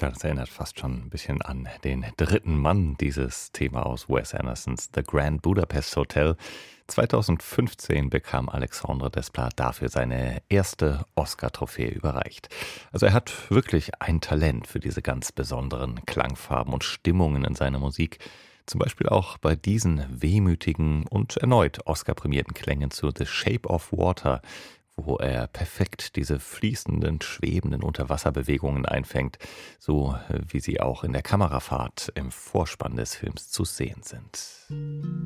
Ja, das erinnert fast schon ein bisschen an den dritten Mann, dieses Thema aus Wes Andersons The Grand Budapest Hotel. 2015 bekam Alexandre Desplat dafür seine erste Oscar-Trophäe überreicht. Also er hat wirklich ein Talent für diese ganz besonderen Klangfarben und Stimmungen in seiner Musik. Zum Beispiel auch bei diesen wehmütigen und erneut Oscar-prämierten Klängen zu The Shape of Water, wo er perfekt diese fließenden, schwebenden Unterwasserbewegungen einfängt, so wie sie auch in der Kamerafahrt im Vorspann des Films zu sehen sind.